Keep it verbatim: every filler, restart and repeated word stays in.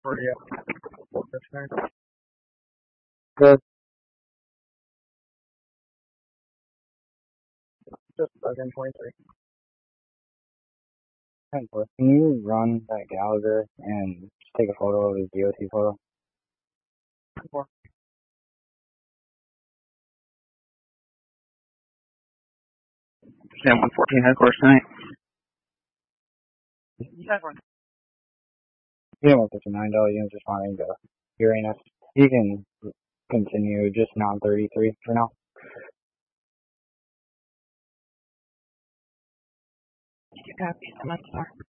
For you. Good. Just fucking twenty-three. Can you run that Gallagher and just take a photo of his D O T photo? Four. Sam one fourteen headquarters tonight. You guys weren't. Yeah, one fifty-nine dollars units responding to Uranus. He can continue just non thirty-three for now. You got me so much more.